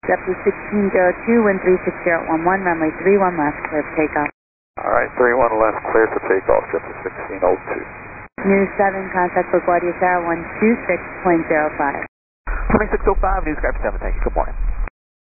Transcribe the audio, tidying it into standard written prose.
JetBlue 1602, wind 36011, runway 31 left, clear for takeoff. Alright, 31 left, clear for takeoff, JetBlue 1602. News 7, contact LaGuardia Tower 126.05. 2605, News Skype 7, thank you, good morning.